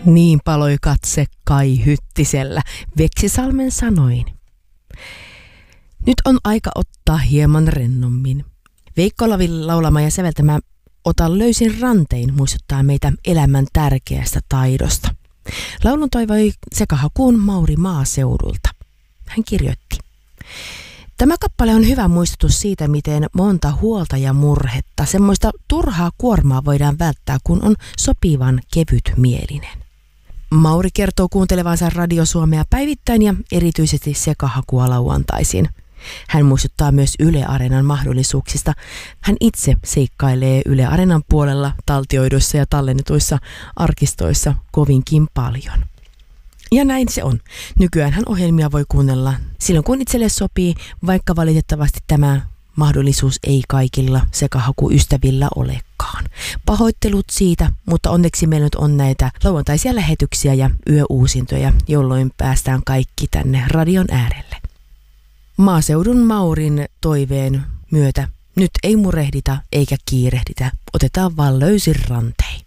Niin paloi katse Kai Hyttisellä Veksisalmen sanoin. Nyt on aika ottaa hieman rennommin. Veikko Lavin laulama ja säveltämä Ota löysin rantein muistuttaa meitä elämän tärkeästä taidosta. Laulun toivoi sekahakuun Mauri Maaseudulta. Hän kirjoitti. Tämä kappale on hyvä muistutus siitä, miten monta huolta ja murhetta, semmoista turhaa kuormaa voidaan välttää, kun on sopivan kevytmielinen. Mauri kertoo kuuntelevansa Radio Suomea päivittäin ja erityisesti sekahakua lauantaisin. Hän muistuttaa myös Yle Areenan mahdollisuuksista. Hän itse seikkailee Yle Areenan puolella taltioiduissa ja tallennetuissa arkistoissa kovinkin paljon. Ja näin se on. Nykyäänhän ohjelmia voi kuunnella silloin kun itselle sopii, vaikka valitettavasti tämä mahdollisuus ei kaikilla sekahakuystävillä olekaan. Pahoittelut siitä, mutta onneksi meillä nyt on näitä lauantaisia lähetyksiä ja yöuusintoja, jolloin päästään kaikki tänne radion äärelle. Maaseudun Maurin toiveen myötä nyt ei murehdita eikä kiirehditä, otetaan vaan löysin rantein.